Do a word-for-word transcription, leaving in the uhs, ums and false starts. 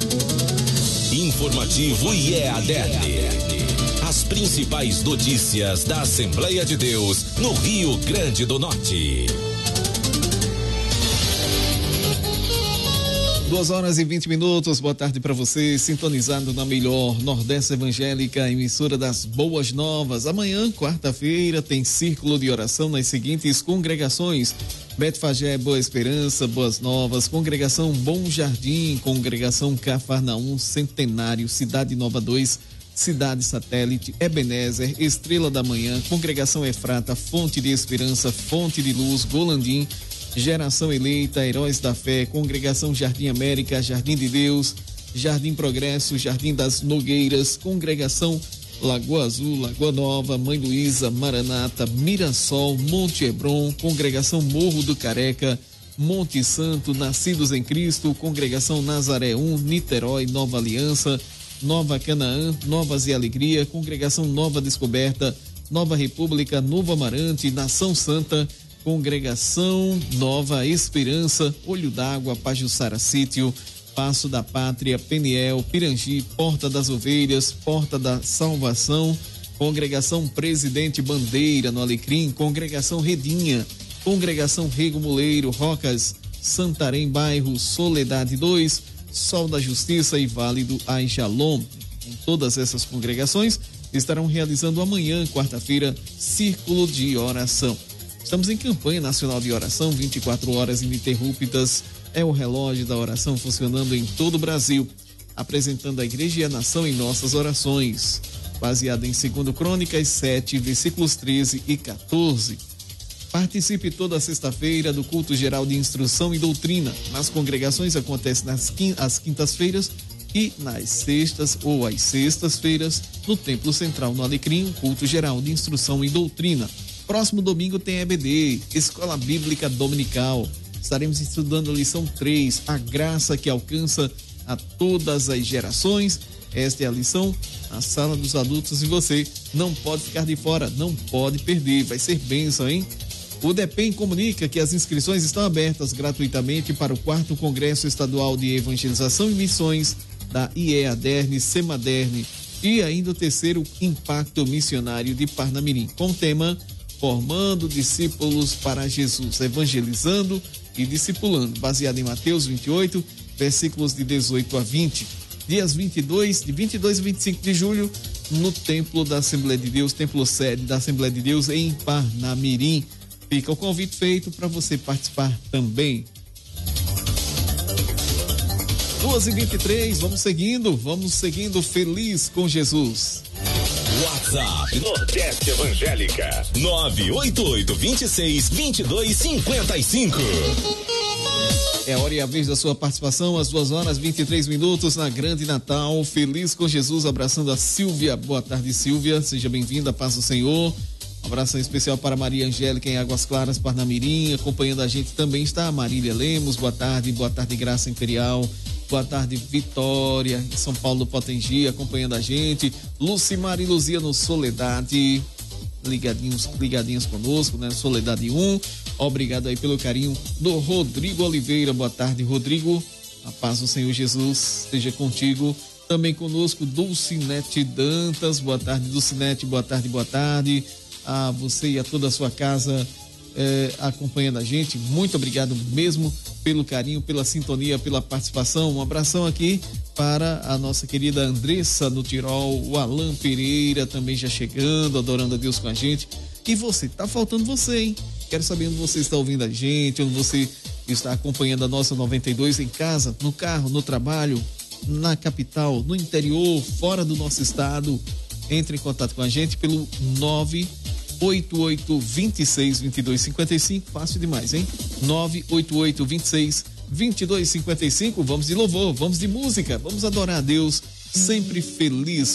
Informativo I E A D E R N. As principais notícias da Assembleia de Deus no Rio Grande do Norte. Duas horas e vinte minutos, boa tarde para você, sintonizado na melhor Nordeste Evangélica, emissora das Boas Novas. Amanhã, quarta-feira, tem círculo de oração nas seguintes congregações: Betfagé, Boa Esperança, Boas Novas, Congregação Bom Jardim, Congregação Cafarnaum, Centenário, Cidade Nova dois, Cidade Satélite, Ebenezer, Estrela da Manhã, Congregação Efrata, Fonte de Esperança, Fonte de Luz, Golandim, Geração Eleita, Heróis da Fé, Congregação Jardim América, Jardim de Deus, Jardim Progresso, Jardim das Nogueiras, Congregação Lagoa Azul, Lagoa Nova, Mãe Luísa, Maranata, Mirassol, Monte Hebron, Congregação Morro do Careca, Monte Santo, Nascidos em Cristo, Congregação Nazaré um, Niterói, Nova Aliança, Nova Canaã, Novas e Alegria, Congregação Nova Descoberta, Nova República, Novo Amarante, Nação Santa, Congregação Nova Esperança, Olho d'Água, Pajuçara Sítio, Passo da Pátria, Peniel, Pirangi, Porta das Ovelhas, Porta da Salvação, Congregação Presidente Bandeira, no Alecrim, Congregação Redinha, Congregação Rego Moleiro, Rocas, Santarém, Bairro, Soledade dois, Sol da Justiça e Vale do Aijalon. Todas essas congregações estarão realizando amanhã, quarta-feira, círculo de oração. Estamos em campanha nacional de oração, vinte e quatro horas ininterruptas. É o relógio da oração funcionando em todo o Brasil, apresentando a Igreja e a Nação em nossas orações, baseado em segundo Crônicas sete, versículos treze e quatorze. Participe toda sexta-feira do culto geral de instrução e doutrina. Nas congregações acontece nas às quintas-feiras e nas sextas ou às sextas-feiras no Templo Central no Alecrim, culto geral de instrução e doutrina. Próximo domingo tem E B D, Escola Bíblica Dominical. Estaremos estudando a lição três, a graça que alcança a todas as gerações. Esta é a lição na sala dos adultos e você não pode ficar de fora, não pode perder, vai ser bênção, hein? O DEPEN comunica que as inscrições estão abertas gratuitamente para o quarto Congresso Estadual de Evangelização e Missões da I E A D E R N, Semadern, e ainda o terceiro Impacto Missionário de Parnamirim, com o tema Formando Discípulos para Jesus, Evangelizando e Discipulando, baseado em Mateus vinte e oito, versículos de dezoito a vinte. Dias vinte e dois, de vinte e dois a vinte e cinco de julho, no Templo da Assembleia de Deus, Templo Sede da Assembleia de Deus em Parnamirim. Fica o convite feito para você participar também. duas e vinte e três, vamos seguindo, vamos seguindo Feliz com Jesus. WhatsApp Nordeste Evangélica nove oito oito, dois seis, dois dois cinco cinco. É hora e a vez da sua participação, às duas horas e vinte e três minutos na Grande Natal. Feliz com Jesus, abraçando a Silvia. Boa tarde, Silvia, seja bem-vinda, paz do Senhor. Um abração especial para Maria Angélica em Águas Claras, Parnamirim. Acompanhando a gente também está a Marília Lemos. Boa tarde, boa tarde, Graça Imperial. Boa tarde, Vitória, em São Paulo do Potengi, acompanhando a gente. Lucimar e Luzia no Soledade, ligadinhos, ligadinhos conosco, né? Soledade um. Obrigado aí pelo carinho do Rodrigo Oliveira. Boa tarde, Rodrigo. A paz do Senhor Jesus esteja contigo. Também conosco, Dulcinete Dantas. Boa tarde, Dulcinete. Boa tarde, boa tarde. A você e a toda a sua casa eh, acompanhando a gente. Muito obrigado mesmo pelo carinho, pela sintonia, pela participação. Um abração aqui para a nossa querida Andressa no Tirol, o Alan Pereira também já chegando, adorando a Deus com a gente. E você, tá faltando você, hein? Quero saber onde você está ouvindo a gente, onde você está acompanhando a nossa noventa e dois, em casa, no carro, no trabalho, na capital, no interior, fora do nosso estado. Entre em contato com a gente pelo nove oito oito, dois seis, dois dois cinco cinco, fácil demais, hein? nove oito oito, dois seis, dois dois cinco cinco. Vamos de louvor, vamos de música, vamos adorar a Deus, sempre feliz